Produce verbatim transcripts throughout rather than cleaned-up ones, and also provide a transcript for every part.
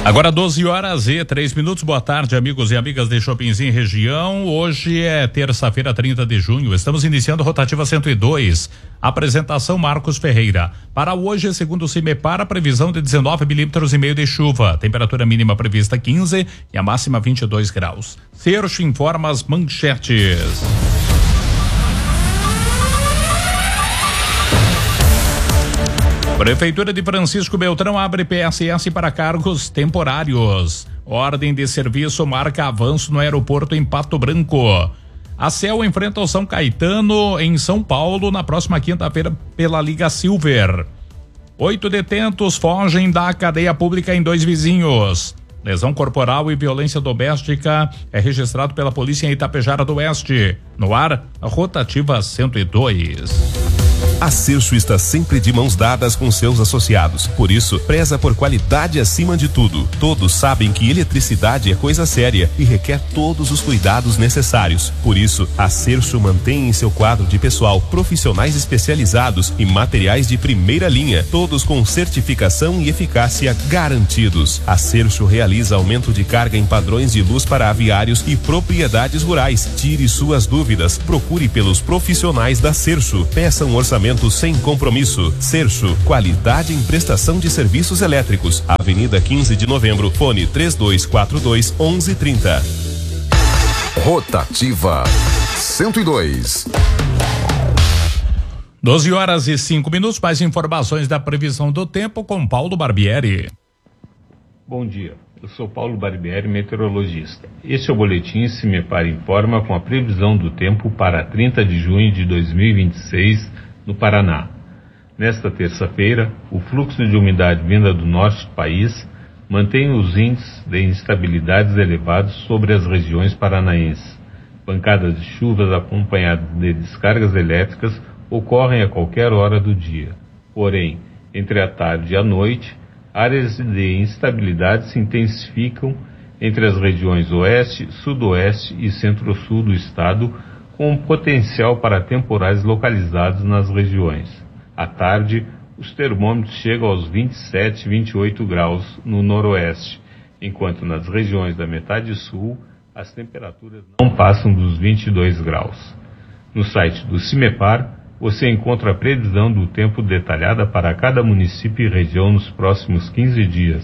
Agora doze horas e três minutos. Boa tarde, amigos e amigas de Chopinzinho região. Hoje é terça-feira, trinta de junho. Estamos iniciando a rotativa cento e dois. Apresentação Marcos Ferreira. Para hoje, segundo o CIMEPAR, a previsão de dezenove milímetros e meio de chuva. Temperatura mínima prevista quinze e a máxima vinte e dois graus. Cercho informa as manchetes. Prefeitura de Francisco Beltrão abre P S S para cargos temporários. Ordem de serviço marca avanço no aeroporto em Pato Branco. A C E L enfrenta o São Caetano em São Paulo na próxima quinta-feira pela Liga Silver. Oito detentos fogem da cadeia pública em dois vizinhos. Lesão corporal e violência doméstica é registrado pela polícia em Itapejara do Oeste. No ar, a rotativa cento e dois. A Cercho está sempre de mãos dadas com seus associados. Por isso, preza por qualidade acima de tudo. Todos sabem que eletricidade é coisa séria e requer todos os cuidados necessários. Por isso, a Cercho mantém em seu quadro de pessoal profissionais especializados e materiais de primeira linha, todos com certificação e eficácia garantidos. A Cercho realiza aumento de carga em padrões de luz para aviários e propriedades rurais. Tire suas dúvidas. Procure pelos profissionais da Cercho. Peça um orçamento sem compromisso. Cercho, qualidade em prestação de serviços elétricos. Avenida quinze de novembro, fone três dois quatro dois, onze trinta. Rotativa cento e dois. doze horas e cinco minutos. Mais informações da previsão do tempo com Paulo Barbieri. Bom dia, eu sou Paulo Barbieri, meteorologista. Este é o boletim CIMEPAR Informa com a previsão do tempo para trinta de junho de dois mil e vinte e seis no Paraná. Nesta terça-feira, o fluxo de umidade vinda do norte do país mantém os índices de instabilidades elevados sobre as regiões paranaenses. Pancadas de chuvas acompanhadas de descargas elétricas ocorrem a qualquer hora do dia. Porém, entre a tarde e a noite, áreas de instabilidade se intensificam entre as regiões oeste, sudoeste e centro-sul do estado, com potencial para temporais localizados nas regiões. À tarde, os termômetros chegam aos vinte e sete, vinte e oito graus no noroeste, enquanto nas regiões da metade sul, as temperaturas não passam dos vinte e dois graus. No site do CIMEPAR, você encontra a previsão do tempo detalhada para cada município e região nos próximos quinze dias.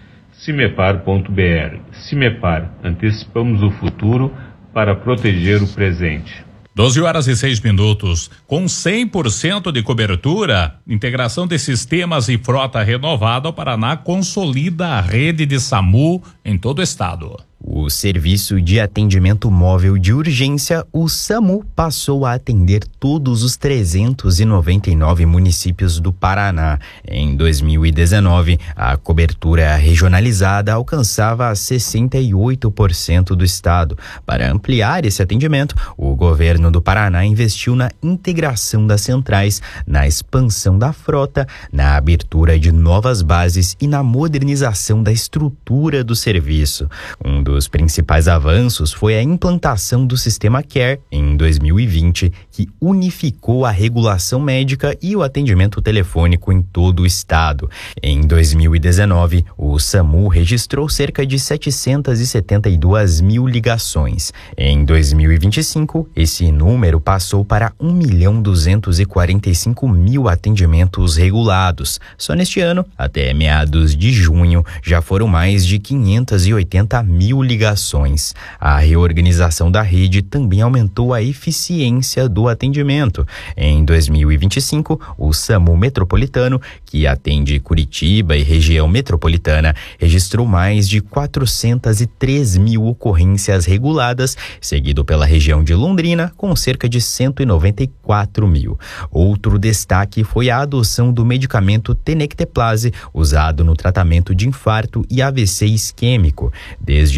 cimepar ponto br. CIMEPAR, antecipamos o futuro para proteger o presente. doze horas e seis minutos. Com cem por cento de cobertura, integração de sistemas e frota renovada, o Paraná consolida a rede de SAMU em todo o estado. O Serviço de Atendimento Móvel de Urgência, o SAMU, passou a atender todos os trezentos e noventa e nove municípios do Paraná. Em dois mil e dezenove, a cobertura regionalizada alcançava sessenta e oito por cento do estado. Para ampliar esse atendimento, o governo do Paraná investiu na integração das centrais, na expansão da frota, na abertura de novas bases e na modernização da estrutura do serviço. Um dos principais avanços foi a implantação do Sistema Care em dois mil e vinte, que unificou a regulação médica e o atendimento telefônico em todo o estado. Em dois mil e dezenove, o SAMU registrou cerca de setecentas e setenta e duas mil ligações. Em dois mil e vinte e cinco, esse número passou para um milhão duzentos e quarenta e cinco mil atendimentos regulados. Só neste ano, até meados de junho, já foram mais de quinhentas e oitenta mil ligações. A reorganização da rede também aumentou a eficiência do atendimento. Em dois mil e vinte e cinco, o SAMU Metropolitano, que atende Curitiba e região metropolitana, registrou mais de quatrocentas e três mil ocorrências reguladas, seguido pela região de Londrina, com cerca de cento e noventa e quatro mil. Outro destaque foi a adoção do medicamento Tenecteplase, usado no tratamento de infarto e A V C isquêmico. Desde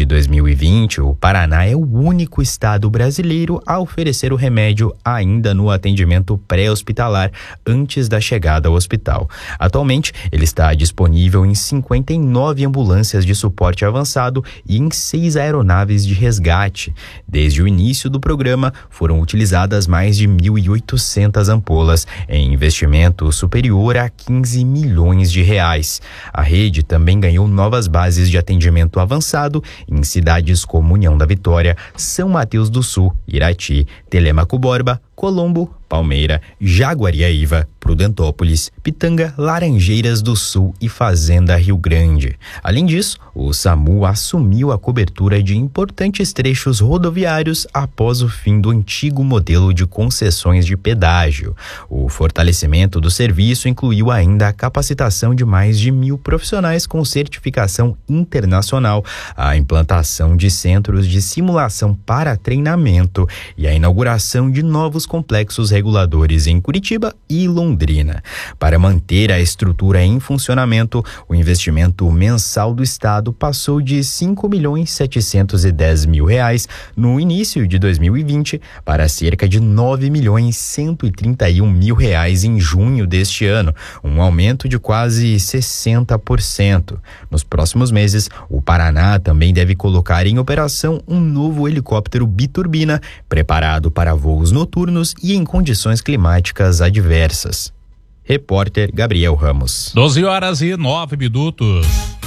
dois mil e vinte, o Paraná é o único estado brasileiro a oferecer o remédio ainda no atendimento pré-hospitalar antes da chegada ao hospital. Atualmente, ele está disponível em cinquenta e nove ambulâncias de suporte avançado e em seis aeronaves de resgate. Desde o início do programa, foram utilizadas mais de mil e oitocentas ampolas em investimento superior a quinze milhões de reais. A rede também ganhou novas bases de atendimento avançado em cidades como União da Vitória, São Mateus do Sul, Irati, Telêmaco Borba, Colombo, Palmeira, Jaguariaíva, Prudentópolis, Pitanga, Laranjeiras do Sul e Fazenda Rio Grande. Além disso, o SAMU assumiu a cobertura de importantes trechos rodoviários após o fim do antigo modelo de concessões de pedágio. O fortalecimento do serviço incluiu ainda a capacitação de mais de mil profissionais com certificação internacional, a implantação de centros de simulação para treinamento e a inauguração de novos complexos reguladores em Curitiba e Londrina. Para manter a estrutura em funcionamento, o investimento mensal do Estado passou de cinco milhões setecentos e dez mil reais no início de dois mil e vinte para cerca de nove milhões cento e trinta e um mil reais em junho deste ano, um aumento de quase sessenta por cento. Nos próximos meses, o Paraná também deve colocar em operação um novo helicóptero biturbina preparado para voos noturnos e em condições climáticas adversas. Repórter Gabriel Ramos. doze horas e nove minutos.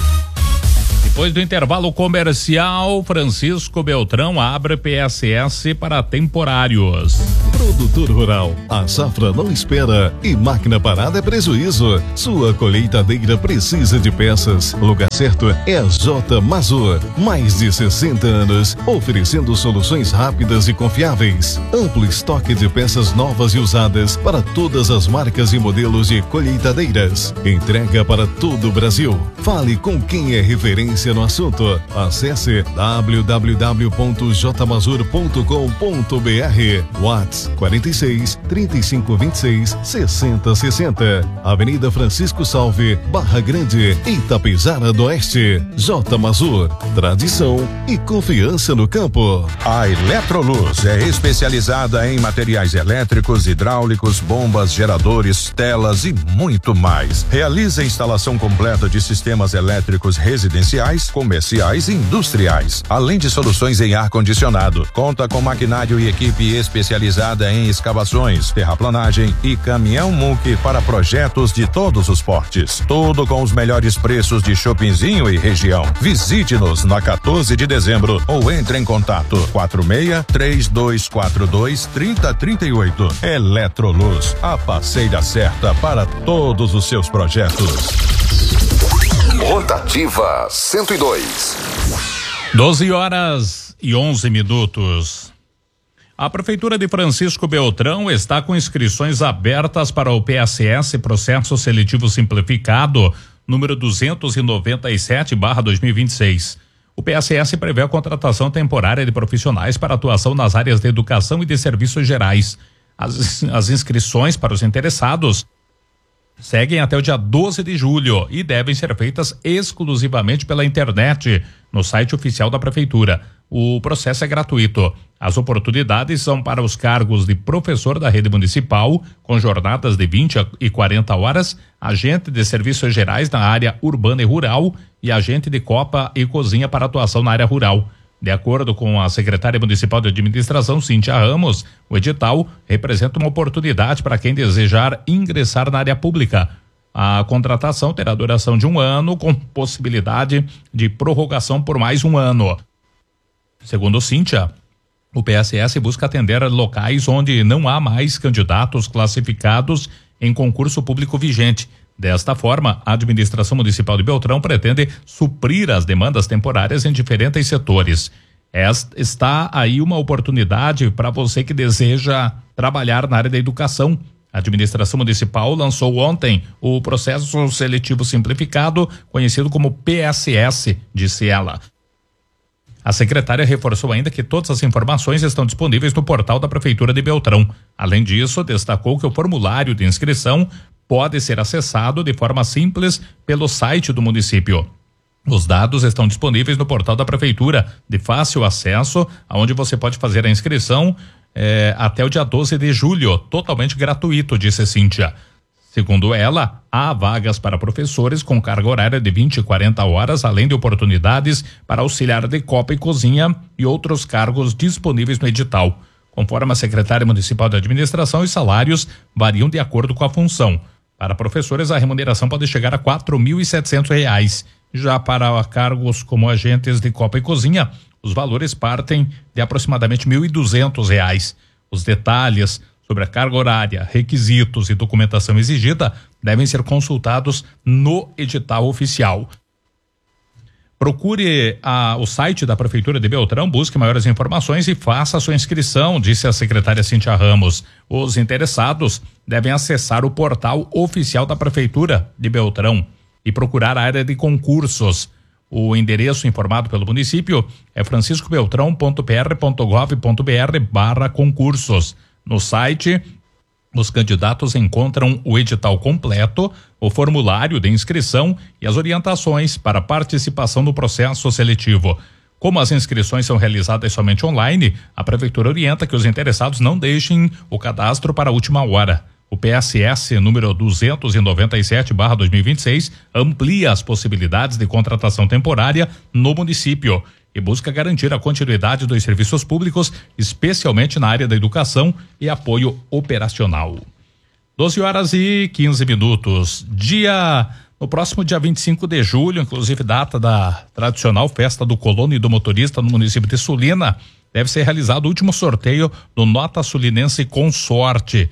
Depois do intervalo comercial, Francisco Beltrão abre P S S para temporários. Produtor rural, a safra não espera e máquina parada é prejuízo. Sua colheitadeira precisa de peças. O lugar certo é a J Mazur. Mais de sessenta anos, oferecendo soluções rápidas e confiáveis. Amplo estoque de peças novas e usadas para todas as marcas e modelos de colheitadeiras. Entrega para todo o Brasil. Fale com quem é referência no assunto. Acesse w w w ponto j mazur ponto com ponto b r. WhatsApp quarenta e seis, trinta e cinco, vinte e seis, sessenta, sessenta. Avenida Francisco Salve, Barra Grande, Itapejara do Oeste. J Mazur, tradição e confiança no campo. A Eletroluz é especializada em materiais elétricos, hidráulicos, bombas, geradores, telas e muito mais. Realiza a instalação completa de sistemas elétricos residenciais, comerciais e industriais, além de soluções em ar-condicionado. Conta com maquinário e equipe especializada em escavações, terraplanagem e caminhão-muque para projetos de todos os portes. Tudo com os melhores preços de Shoppingzinho e região. Visite-nos na quatorze de dezembro ou entre em contato quatro seis, três dois quatro dois, três zero três oito. Eletroluz, a parceira certa para todos os seus projetos. Rotativa cento e dois. doze horas e onze minutos. A Prefeitura de Francisco Beltrão está com inscrições abertas para o P S S, Processo Seletivo Simplificado, número duzentos e noventa e sete barra dois mil e vinte e seis. O P S S prevê a contratação temporária de profissionais para atuação nas áreas de educação e de serviços gerais. As, as inscrições para os interessados seguem até o dia doze de julho e devem ser feitas exclusivamente pela internet, no site oficial da Prefeitura. O processo é gratuito. As oportunidades são para os cargos de professor da rede municipal, com jornadas de vinte e quarenta horas, agente de serviços gerais na área urbana e rural e agente de copa e cozinha para atuação na área rural. De acordo com a secretária municipal de administração, Cíntia Ramos, o edital representa uma oportunidade para quem desejar ingressar na área pública. A contratação terá duração de um ano, com possibilidade de prorrogação por mais um ano. Segundo Cíntia, o P S S busca atender locais onde não há mais candidatos classificados em concurso público vigente. Desta forma, a administração municipal de Beltrão pretende suprir as demandas temporárias em diferentes setores. Esta, está aí uma oportunidade para você que deseja trabalhar na área da educação. A administração municipal lançou ontem o processo seletivo simplificado, conhecido como P S S, disse ela. A secretária reforçou ainda que todas as informações estão disponíveis no portal da Prefeitura de Beltrão. Além disso, destacou que o formulário de inscrição pode ser acessado de forma simples pelo site do município. Os dados estão disponíveis no portal da Prefeitura, de fácil acesso, onde você pode fazer a inscrição eh, até o dia doze de julho, totalmente gratuito, disse Cíntia. Segundo ela, há vagas para professores com carga horária de vinte e quarenta horas, além de oportunidades para auxiliar de copa e cozinha e outros cargos disponíveis no edital. Conforme a secretária municipal de administração, os salários variam de acordo com a função. Para professores, a remuneração pode chegar a quatro mil e setecentos reais. Já para cargos como agentes de copa e cozinha, os valores partem de aproximadamente mil e duzentos reais. Os detalhes sobre a carga horária, requisitos e documentação exigida devem ser consultados no edital oficial. Procure a, o site da Prefeitura de Beltrão, busque maiores informações e faça a sua inscrição, disse a secretária Cíntia Ramos. Os interessados devem acessar o portal oficial da Prefeitura de Beltrão e procurar a área de concursos. O endereço informado pelo município é franciscobeltrão.pr.gov.br barra concursos. No site, os candidatos encontram o edital completo, o formulário de inscrição e as orientações para participação no processo seletivo. Como as inscrições são realizadas somente online, a Prefeitura orienta que os interessados não deixem o cadastro para a última hora. O P S S número duzentos e noventa e sete barra dois mil e vinte e seis amplia as possibilidades de contratação temporária no município e busca garantir a continuidade dos serviços públicos, especialmente na área da educação e apoio operacional. doze horas e quinze minutos. Dia, no próximo dia vinte e cinco de julho, inclusive data da tradicional festa do colono e do motorista no município de Sulina, deve ser realizado o último sorteio do Nota Sulinense Consorte.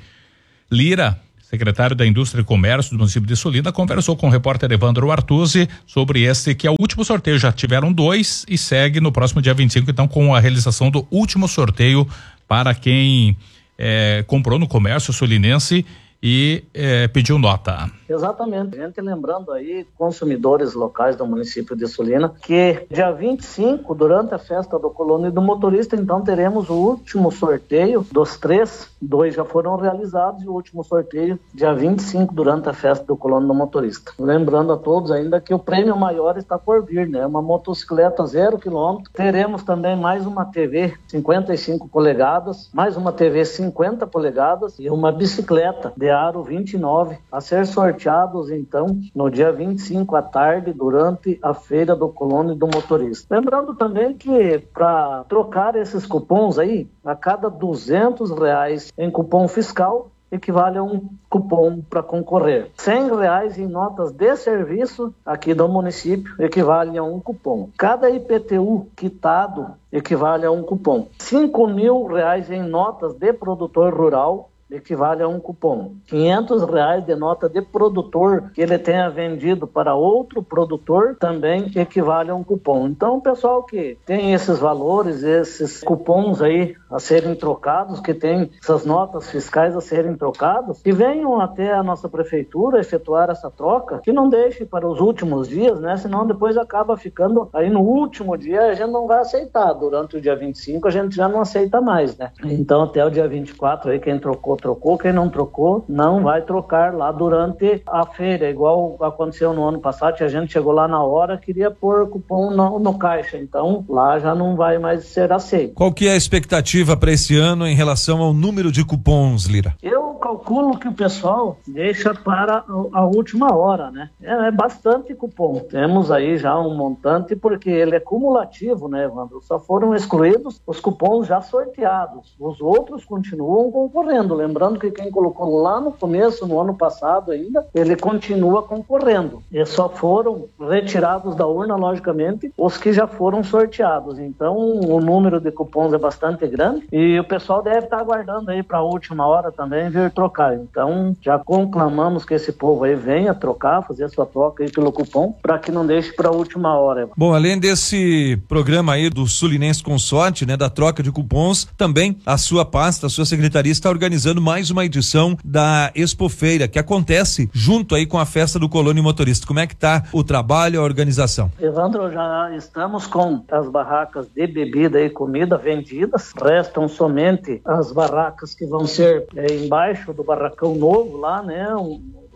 Lira, secretário da Indústria e Comércio do município de Sulina, conversou com o repórter Evandro Artuzzi sobre esse que é o último sorteio. Já tiveram dois e segue no próximo dia vinte e cinco, então, com a realização do último sorteio para quem eh, comprou no comércio sulinense e eh, pediu nota. Exatamente. A gente lembrando aí, consumidores locais do município de Sulina, que dia vinte e cinco, durante a festa do colono e do motorista, então teremos o último sorteio dos três, dois já foram realizados e o último sorteio dia vinte e cinco, durante a festa do colono e do motorista. Lembrando a todos ainda que o prêmio maior está por vir, né? Uma motocicleta zero quilômetro, teremos também mais uma T V cinquenta e cinco polegadas, mais uma T V cinquenta polegadas e uma bicicleta de aro vinte e nove a ser sorteada então no dia vinte e cinco à tarde, durante a feira do colono e do motorista. Lembrando também que para trocar esses cupons aí, a cada duzentos reais em cupom fiscal equivale a um cupom para concorrer. cem reais em notas de serviço aqui do município equivale a um cupom. Cada I P T U quitado equivale a um cupom. cinco mil reais em notas de produtor rural equivale a um cupom. quinhentos reais de nota de produtor que ele tenha vendido para outro produtor também equivale a um cupom. Então, o pessoal que tem esses valores, esses cupons aí a serem trocados, que tem essas notas fiscais a serem trocadas, que venham até a nossa prefeitura efetuar essa troca, que não deixe para os últimos dias, né? Senão depois acaba ficando aí no último dia, a gente não vai aceitar. Durante o dia vinte e cinco a gente já não aceita mais, né? Então, até o dia vinte e quatro aí, quem trocou trocou, quem não trocou não vai trocar lá durante a feira, igual aconteceu no ano passado, que a gente chegou lá na hora, queria pôr cupom no, no caixa, então lá já não vai mais ser aceito. Qual que é a expectativa para esse ano em relação ao número de cupons, Lira? Eu calculo que o pessoal deixa para a última hora, né? É, é bastante cupom, temos aí já um montante, porque ele é cumulativo, né, Evandro? Só foram excluídos os cupons já sorteados, os outros continuam concorrendo. Lembrando que quem colocou lá no começo, no ano passado ainda, ele continua concorrendo. E só foram retirados da urna, logicamente, os que já foram sorteados. Então, o número de cupons é bastante grande e o pessoal deve estar aguardando aí para a última hora também vir trocar. Então, já conclamamos que esse povo aí venha trocar, fazer a sua troca aí pelo cupom, para que não deixe para a última hora. Bom, além desse programa aí do Sulinense Consorte, né, da troca de cupons, também a sua pasta, a sua secretaria está organizando mais uma edição da Expofeira, que acontece junto aí com a festa do colono e motorista. Como é que tá o trabalho, a organização? Evandro, já estamos com as barracas de bebida e comida vendidas, restam somente as barracas que vão ser é, embaixo do barracão novo lá, né, um,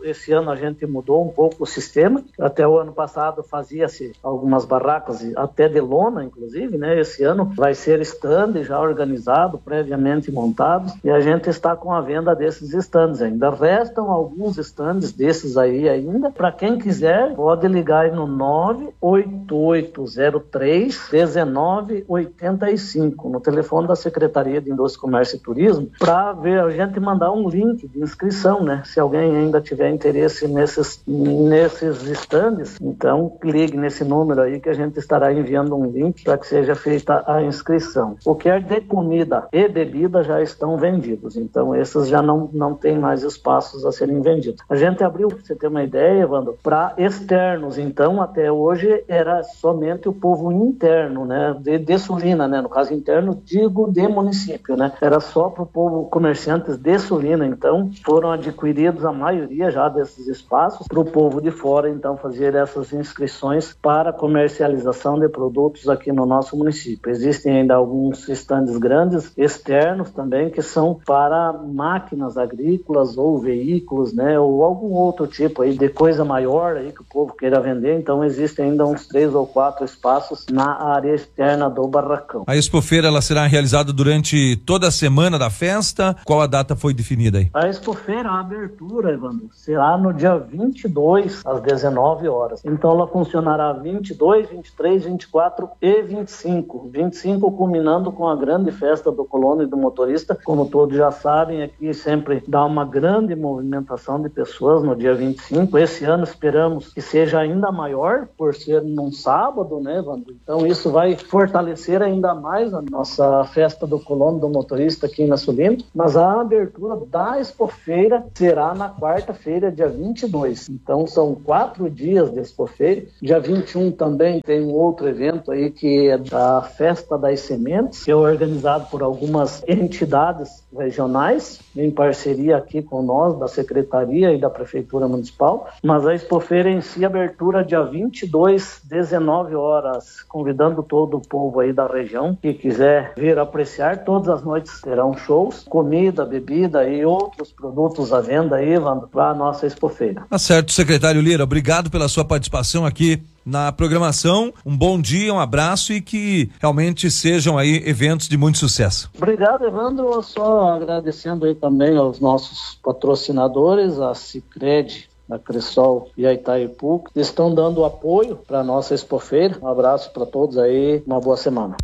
esse ano a gente mudou um pouco o sistema. Até o ano passado fazia-se algumas barracas, até de lona, inclusive, né? Esse ano vai ser stand já organizado, previamente montado, e a gente está com a venda desses stands ainda. Restam alguns stands desses aí ainda. Para quem quiser, pode ligar aí no nove oito oito zero três um nove oito cinco, no telefone da Secretaria de Indústria, Comércio e Turismo, para ver a gente mandar um link de inscrição, né? Se alguém ainda tiver interesse nesses, nesses stands, então ligue nesse número aí que a gente estará enviando um link para que seja feita a inscrição. O que é de comida e bebida já estão vendidos, então esses já não, não tem mais espaços a serem vendidos. A gente abriu, para você ter uma ideia, Evandro, para externos, então até hoje era somente o povo interno, né? De, de Sulina, né? No caso interno, digo de município, né? Era só para o povo comerciantes de Sulina, então foram adquiridos a maioria já desses espaços para o povo de fora, então fazer essas inscrições para comercialização de produtos aqui no nosso município. Existem ainda alguns estandes grandes externos também que são para máquinas agrícolas ou veículos, né? Ou algum outro tipo aí de coisa maior aí que o povo queira vender, então existem ainda uns três ou quatro espaços na área externa do barracão. A Expofeira, ela será realizada durante toda a semana da festa? Qual a data foi definida aí? A Expofeira, a abertura, Evandro, será no dia vinte e dois, às dezenove horas. Então ela funcionará vinte e dois, vinte e três, vinte e quatro e vinte e cinco. vinte e cinco culminando com a grande festa do colono e do motorista. Como todos já sabem, aqui sempre dá uma grande movimentação de pessoas no dia vinte e cinco. Esse ano esperamos que seja ainda maior, por ser num sábado, né, Evandro? Então isso vai fortalecer ainda mais a nossa festa do colono e do motorista aqui na Sulina. Mas a abertura da Expofeira será na quarta-feira, dia vinte e dois. Então são quatro dias de Expofeira. Dia vinte e um também tem um outro evento aí que é da Festa das Sementes, que é organizado por algumas entidades regionais, em parceria aqui com nós, da Secretaria e da Prefeitura Municipal. Mas a Expofeira em si, abertura dia vinte e dois, dezenove horas, convidando todo o povo aí da região que quiser vir apreciar. Todas as noites terão shows, comida, bebida e outros produtos à venda aí, Evandro, para a nossa Expofeira. Tá certo, secretário Lira, obrigado pela sua participação aqui na programação. Um bom dia, um abraço e que realmente sejam aí eventos de muito sucesso. Obrigado, Evandro. Só agradecendo aí também aos nossos patrocinadores, a Sicredi, da Cressol e a Itaipu, que estão dando apoio para a nossa Expofeira. Um abraço para todos aí, uma boa semana.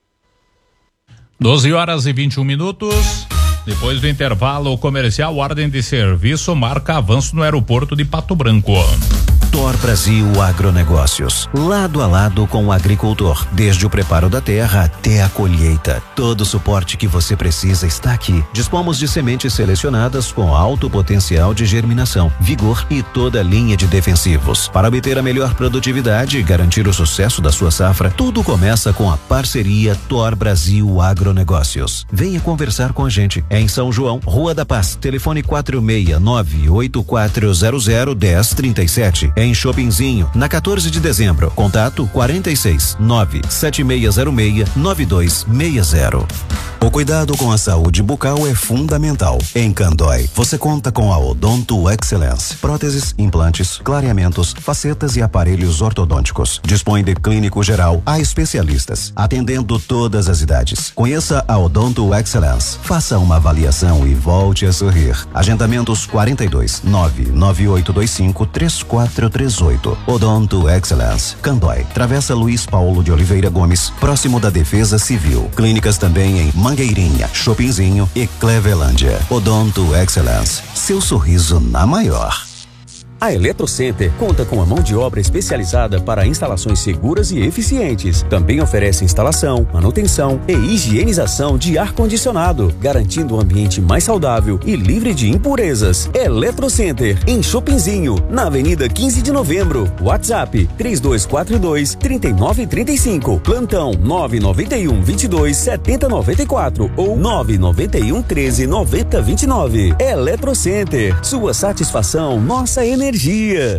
doze horas e vinte e um minutos. Depois do intervalo comercial, ordem de serviço marca avanço no aeroporto de Pato Branco. Thor Brasil Agronegócios, lado a lado com o agricultor, desde o preparo da terra até a colheita. Todo o suporte que você precisa está aqui. Dispomos de sementes selecionadas com alto potencial de germinação, vigor e toda a linha de defensivos. Para obter a melhor produtividade e garantir o sucesso da sua safra, tudo começa com a parceria Thor Brasil Agronegócios. Venha conversar com a gente. É em São João, Rua da Paz, telefone quatro seis nove oito quatro zero zero um zero três sete. Em Shoppingzinho, na quatorze de dezembro. Contato quarenta e seis, nove sete seis zero seis, nove dois seis zero. O cuidado com a saúde bucal é fundamental. Em Candói, você conta com a Odonto Excellence. Próteses, implantes, clareamentos, facetas e aparelhos ortodônticos. Dispõe de clínico geral a especialistas, atendendo todas as idades. Conheça a Odonto Excellence. Faça uma avaliação e volte a sorrir. Agendamentos quarenta e dois, nove nove oito dois cinco, três quatro três oito. Odonto Excellence. Candói, Travessa Luiz Paulo de Oliveira Gomes, próximo da Defesa Civil. Clínicas também em Mangueirinha, Shoppingzinho e Clevelândia. Odonto Excellence. Seu sorriso na maior. A Eletrocenter conta com a mão de obra especializada para instalações seguras e eficientes. Também oferece instalação, manutenção e higienização de ar-condicionado, garantindo um ambiente mais saudável e livre de impurezas. Eletrocenter, em Shoppingzinho, na Avenida quinze de Novembro. WhatsApp três dois quatro dois, três nove três cinco. Plantão nove nove um, vinte e dois, setenta noventa e quatro ou nove nove um, treze, noventa vinte e nove. Eletrocenter, sua satisfação, nossa energia. Energia.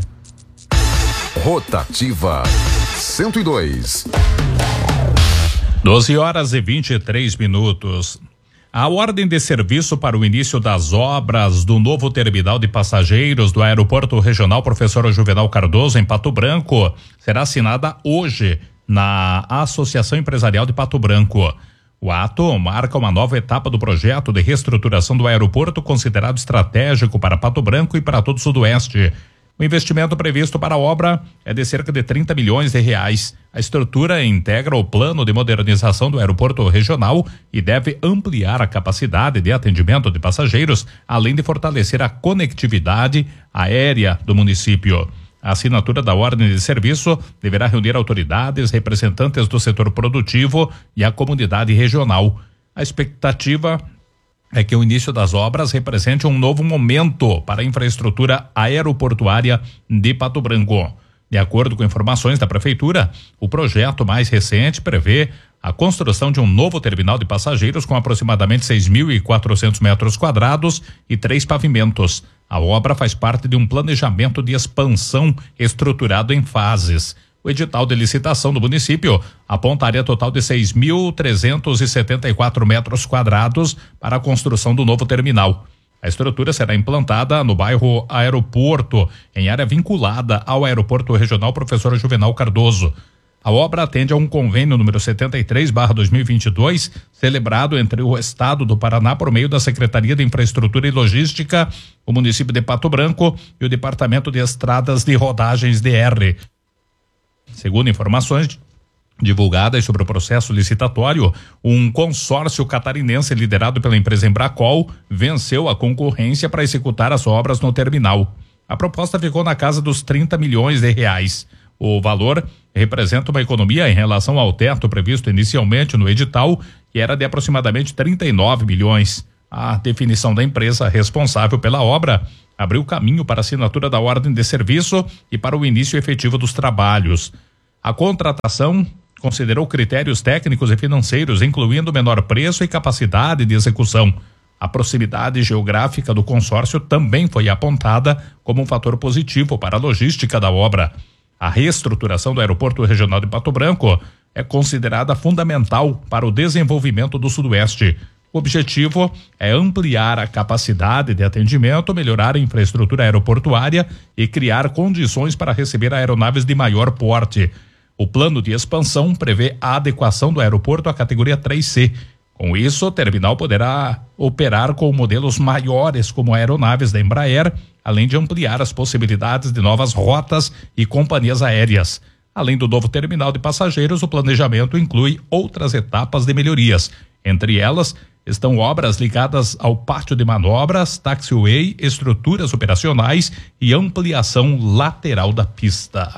Rotativa cento e dois. doze horas e vinte e três minutos. A ordem de serviço para o início das obras do novo terminal de passageiros do Aeroporto Regional Professor Juvenal Cardoso, em Pato Branco, será assinada hoje na Associação Empresarial de Pato Branco. O ato marca uma nova etapa do projeto de reestruturação do aeroporto, considerado estratégico para Pato Branco e para todo o Sudoeste. O investimento previsto para a obra é de cerca de trinta milhões de reais. A estrutura integra o plano de modernização do aeroporto regional e deve ampliar a capacidade de atendimento de passageiros, além de fortalecer a conectividade aérea do município. A assinatura da ordem de serviço deverá reunir autoridades, representantes do setor produtivo e a comunidade regional. A expectativa é que o início das obras represente um novo momento para a infraestrutura aeroportuária de Pato Branco. De acordo com informações da Prefeitura, o projeto mais recente prevê a construção de um novo terminal de passageiros com aproximadamente seis mil e quatrocentos metros quadrados e três pavimentos. A obra faz parte de um planejamento de expansão estruturado em fases. O edital de licitação do município aponta área total de seis mil trezentos e setenta e quatro metros quadrados para a construção do novo terminal. A estrutura será implantada no bairro Aeroporto, em área vinculada ao Aeroporto Regional Professor Juvenal Cardoso. A obra atende a um convênio número setenta e três barra dois mil e vinte e dois, celebrado entre o Estado do Paraná por meio da Secretaria de Infraestrutura e Logística, o município de Pato Branco e o Departamento de Estradas de Rodagens D R. Segundo informações divulgadas sobre o processo licitatório, um consórcio catarinense liderado pela empresa Embracol venceu a concorrência para executar as obras no terminal. A proposta ficou na casa dos trinta milhões de reais. O valor representa uma economia em relação ao teto previsto inicialmente no edital, que era de aproximadamente trinta e nove milhões. A definição da empresa responsável pela obra abriu caminho para a assinatura da ordem de serviço e para o início efetivo dos trabalhos. A contratação considerou critérios técnicos e financeiros, incluindo menor preço e capacidade de execução. A proximidade geográfica do consórcio também foi apontada como um fator positivo para a logística da obra. A reestruturação do Aeroporto Regional de Pato Branco é considerada fundamental para o desenvolvimento do Sudoeste. O objetivo é ampliar a capacidade de atendimento, melhorar a infraestrutura aeroportuária e criar condições para receber aeronaves de maior porte. O plano de expansão prevê a adequação do aeroporto à categoria três C. Com isso, o terminal poderá operar com modelos maiores como aeronaves da Embraer, além de ampliar as possibilidades de novas rotas e companhias aéreas. Além do novo terminal de passageiros, o planejamento inclui outras etapas de melhorias. Entre elas, estão obras ligadas ao pátio de manobras, taxiway, estruturas operacionais e ampliação lateral da pista.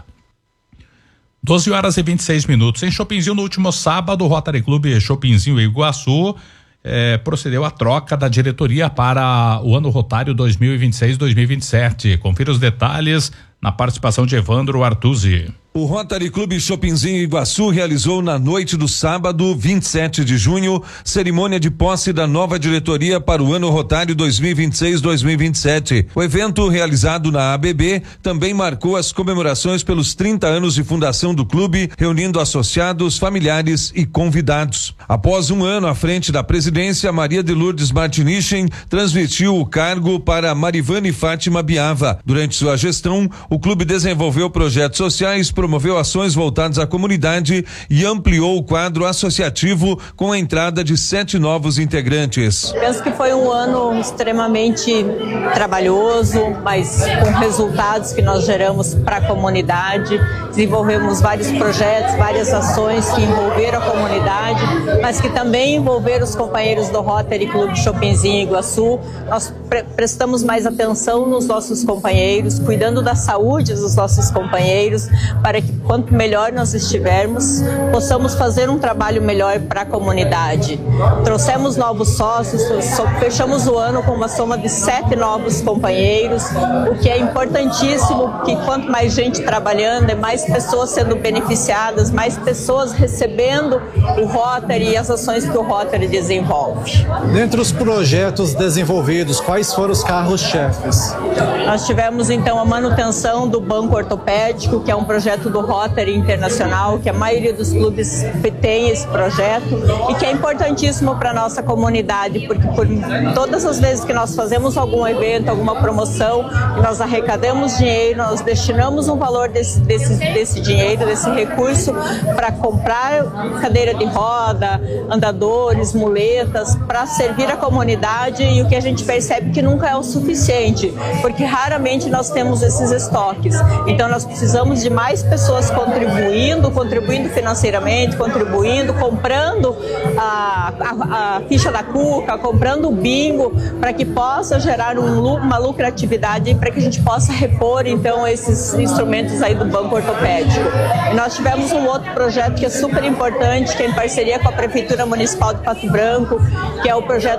doze horas e vinte e seis minutos. Em Chopinzinho, no último sábado, o Rotary Clube Chopinzinho Iguaçu eh, procedeu à troca da diretoria para o ano rotário dois mil e vinte e seis dois mil e vinte e sete. Confira os detalhes na participação de Evandro Artuzzi. O Rotary Clube Chopinzinho Iguaçu realizou na noite do sábado, vinte e sete de junho, cerimônia de posse da nova diretoria para o ano rotário dois mil e vinte e seis dois mil e vinte e sete. O evento, realizado na A B B, também marcou as comemorações pelos trinta anos de fundação do clube, reunindo associados, familiares e convidados. Após um ano à frente da presidência, Maria de Lourdes Martinichen transmitiu o cargo para Marivane Fátima Biava. Durante sua gestão, o clube desenvolveu projetos sociais, promoveu ações voltadas à comunidade e ampliou o quadro associativo com a entrada de sete novos integrantes. Penso que foi um ano extremamente trabalhoso, mas com resultados que nós geramos para a comunidade. Desenvolvemos vários projetos, várias ações que envolveram a comunidade, mas que também envolveram os companheiros do Rotary Clube Chopinzinho Iguaçu. Nós pre- prestamos mais atenção nos nossos companheiros, cuidando da saúde dos nossos companheiros, para que quanto melhor nós estivermos, possamos fazer um trabalho melhor para a comunidade. Trouxemos novos sócios, fechamos o ano com uma soma de sete novos companheiros, o que é importantíssimo, porque quanto mais gente trabalhando, é mais pessoas sendo beneficiadas, mais pessoas recebendo o Rotary e as ações que o Rotary desenvolve. Dentre os projetos desenvolvidos, quais quais foram os carros-chefes? Nós tivemos então a manutenção do banco ortopédico, que é um projeto do Rotary Internacional, que a maioria dos clubes tem esse projeto e que é importantíssimo para a nossa comunidade, porque por todas as vezes que nós fazemos algum evento, alguma promoção, nós arrecadamos dinheiro, nós destinamos um valor desse, desse, desse dinheiro, desse recurso para comprar cadeira de roda, andadores, muletas, para servir a comunidade, e o que a gente percebe que nunca é o suficiente, porque raramente nós temos esses estoques. Então nós precisamos de mais pessoas contribuindo, contribuindo financeiramente, contribuindo, comprando a, a, a ficha da Cuca, comprando o bingo, para que possa gerar um, uma lucratividade, para que a gente possa repor então esses instrumentos aí do banco ortopédico. E nós tivemos um outro projeto que é super importante, que é em parceria com a Prefeitura Municipal de Pato Branco, que é o projeto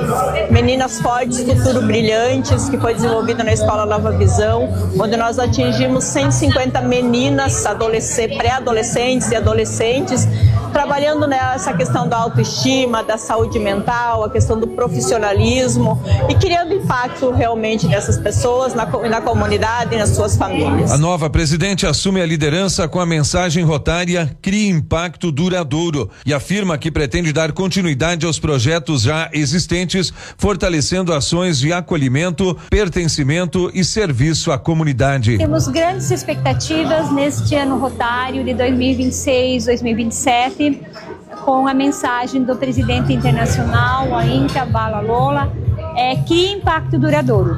do Meninas Fortes, Futuro Brilhantes, que foi desenvolvido na Escola Nova Visão, onde nós atingimos cento e cinquenta meninas, pré-adolescentes e adolescentes, trabalhando nessa questão da autoestima, da saúde mental, a questão do profissionalismo e criando impacto realmente nessas pessoas, na, na comunidade e nas suas famílias. A nova presidente assume a liderança com a mensagem rotária Crie Impacto Duradouro e afirma que pretende dar continuidade aos projetos já existentes, fortalecendo ações de acolhimento, pertencimento e serviço à comunidade. Temos grandes expectativas neste ano rotário de dois mil e vinte e seis, dois mil e vinte e sete, com a mensagem do presidente internacional, a Inca Balalola, é, Crie Impacto Duradouro.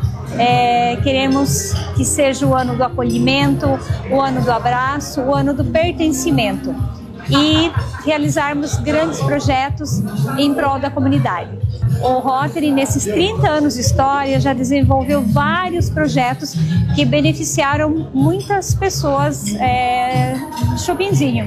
É, queremos que seja o ano do acolhimento, o ano do abraço, o ano do pertencimento e realizarmos grandes projetos em prol da comunidade. O Rotary, nesses trinta anos de história, já desenvolveu vários projetos que beneficiaram muitas pessoas é, de Chopinzinho.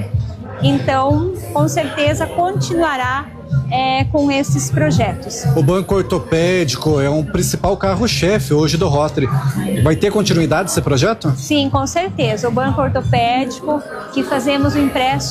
Então, com certeza, continuará é, com esses projetos. O banco ortopédico é um principal carro-chefe hoje do Rotary. Vai ter continuidade esse projeto? Sim, com certeza. O banco ortopédico, que fazemos o empréstimo